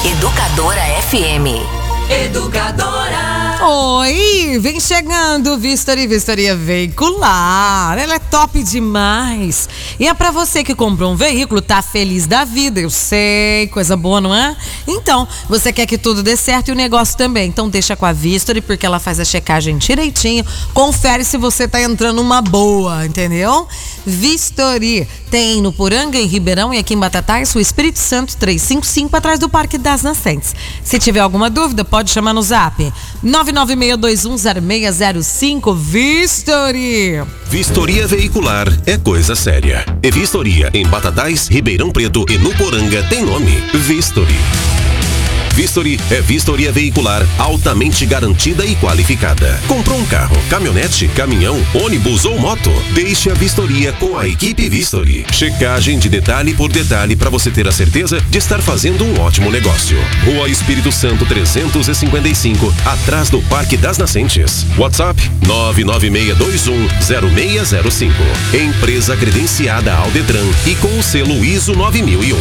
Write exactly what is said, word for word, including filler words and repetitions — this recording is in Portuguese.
Educadora F M. Educadora. Oi, vem chegando Vistoria, Vistoria Veicular. Ela é top demais. E é pra você que comprou um veículo, tá feliz da vida, eu sei, coisa boa, não é? Então, você quer que tudo dê certo e o negócio também. Então deixa com a Vistoria, porque ela faz a checagem direitinho, confere se você tá entrando numa boa, entendeu? Vistoria tem no Poranga, em Ribeirão e aqui em Batatais, o Espírito Santo trezentos e cinquenta e cinco, atrás do Parque das Nascentes. Se tiver alguma dúvida, pode chamar no zap nove nove seis dois um zero seis zero cinco. Vistoria. Vistoria Veicular é coisa séria. E Vistoria em Batatais, Ribeirão Preto e no Poranga tem nome: Vistoria. Vistoria é vistoria veicular altamente garantida e qualificada. Comprou um carro, caminhonete, caminhão, ônibus ou moto? Deixe a vistoria com a equipe Vistoria. Checagem de detalhe por detalhe para você ter a certeza de estar fazendo um ótimo negócio. Rua Espírito Santo trezentos e cinquenta e cinco, atrás do Parque das Nascentes. WhatsApp nove nove seis dois um zero seis zero cinco. Empresa credenciada ao Detran e com o selo ISO nove mil e um.